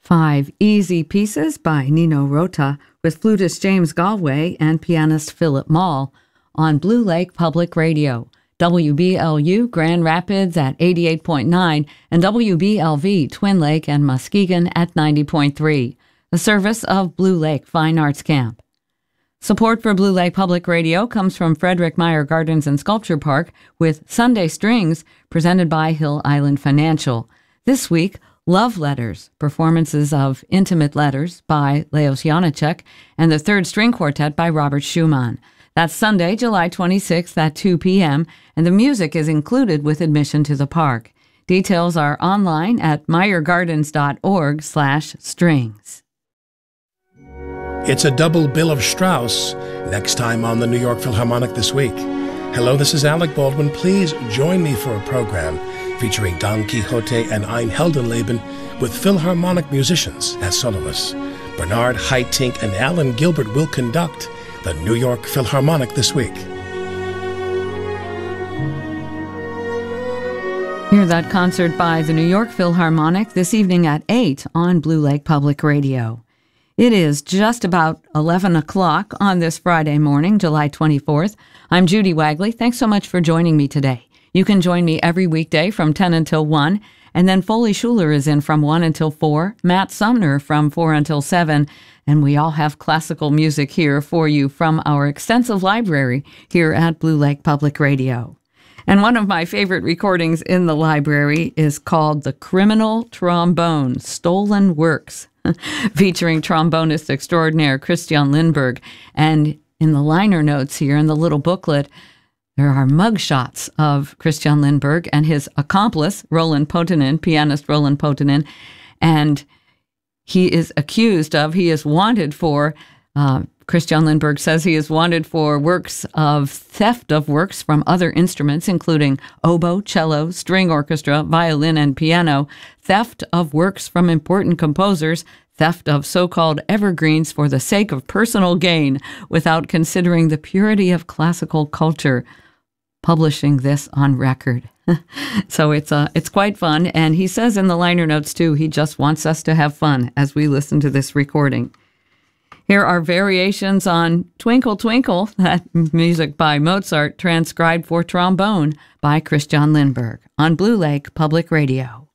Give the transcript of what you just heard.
5 Easy Pieces by Nino Rota with flutist James Galway and pianist Philip Mall on Blue Lake Public Radio, WBLU Grand Rapids at 88.9 and WBLV Twin Lake and Muskegon at 90.3, a service of Blue Lake Fine Arts Camp. Support for Blue Lake Public Radio comes from Frederick Meyer Gardens and Sculpture Park with Sunday Strings, presented by Hill Island Financial. This week, Love Letters, performances of Intimate Letters by Leos Janicek and the Third String Quartet by Robert Schumann. That's Sunday, July 26th at 2 p.m., and the music is included with admission to the park. Details are online at meyergardens.org/strings. It's a double bill of Strauss, next time on the New York Philharmonic this week. Hello, this is Alec Baldwin. Please join me for a program featuring Don Quixote and Ein Heldenleben with Philharmonic musicians as soloists. Bernard Haitink and Alan Gilbert will conduct the New York Philharmonic this week. Hear that concert by the New York Philharmonic this evening at 8 on Blue Lake Public Radio. It is just about 11 o'clock on this Friday morning, July 24th. I'm Judy Wagley. Thanks so much for joining me today. You can join me every weekday from 10 until 1, and then Foley Schuler is in from 1 until 4, Matt Sumner from 4 until 7, and we all have classical music here for you from our extensive library here at Blue Lake Public Radio. And one of my favorite recordings in the library is called The Criminal Trombone, Stolen Works, featuring trombonist extraordinaire Christian Lindberg. And in the liner notes here, in the little booklet, there are mugshots of Christian Lindberg and his accomplice, Roland Potanin, pianist Roland Potanin, and he is wanted for, Christian Lindberg says he is wanted for theft of works from other instruments, including oboe, cello, string orchestra, violin, and piano, theft of works from important composers, theft of so-called evergreens for the sake of personal gain without considering the purity of classical culture, publishing this on record. So it's quite fun, and he says in the liner notes, too, he just wants us to have fun as we listen to this recording. Here are variations on Twinkle Twinkle, that music by Mozart, transcribed for trombone by Christian Lindberg on Blue Lake Public Radio.